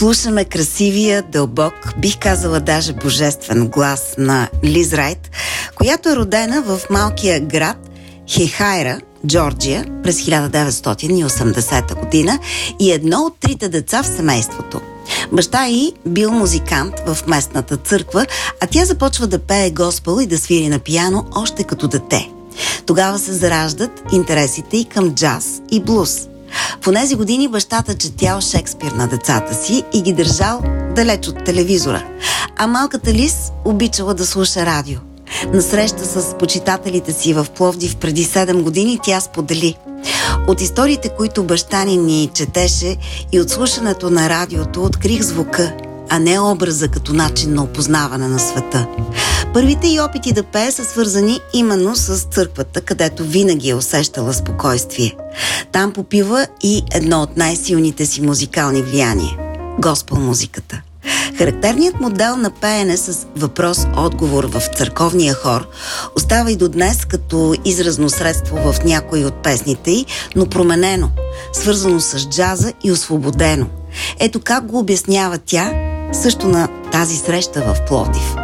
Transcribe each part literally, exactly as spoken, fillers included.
Слушаме красивия, дълбок, бих казала даже божествен глас на Лиз Райт, която е родена в малкия град Хехайра, Джорджия, през хиляда деветстотин и осемдесета година и едно от трите деца в семейството. Баща ѝ бил музикант в местната църква, а тя започва да пее госпел и да свири на пиано още като дете. Тогава се зараждат интересите ѝ към джаз и блуз. В онези години бащата четял Шекспир на децата си и ги държал далеч от телевизора, а малката Лиз обичала да слуша радио. На среща с почитателите си в Пловдив преди седем години тя сподели: от историите, които баща ни ни четеше и от слушането на радиото, открих звука, а не образа като начин на опознаване на света. Първите й опити да пее са свързани именно с църквата, където винаги е усещала спокойствие. Там попива и едно от най-силните си музикални влияния – госпел музиката. Характерният модел на пеене с въпрос-отговор в църковния хор остава и до днес като изразно средство в някои от песните й, но променено, свързано с джаза и освободено. Ето как го обяснява тя също на тази среща в Пловдив.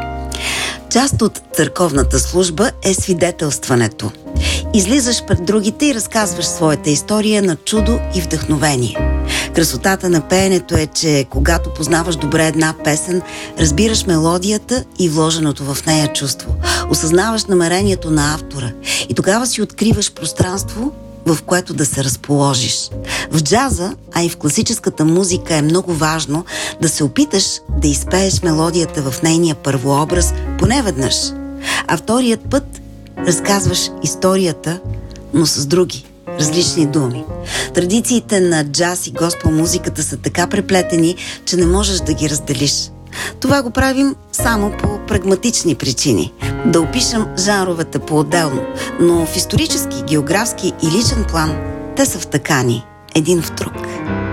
Част от църковната служба е свидетелстването. Излизаш пред другите и разказваш своята история на чудо и вдъхновение. Красотата на пеенето е, че когато познаваш добре една песен, разбираш мелодията и вложеното в нея чувство. Осъзнаваш намерението на автора и тогава си откриваш пространство, в което да се разположиш. В джаза, а и в класическата музика е много важно да се опиташ да изпееш мелодията в нейния първообраз поне веднъж, а вторият път разказваш историята, но с други, различни думи. Традициите на джаз и госпел музиката са така преплетени, че не можеш да ги разделиш. Това го правим само по прагматични причини. Да опишем жанровете по-отделно, но в исторически, географски и личен план те са втъкани един в друг.